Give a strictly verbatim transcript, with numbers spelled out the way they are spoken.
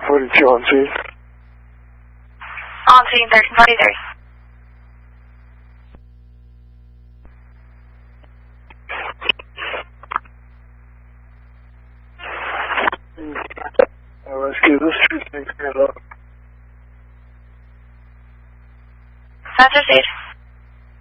forty-two on scene. On scene, thirteen forty-three. Uh, rescue, this is Nick. That's received.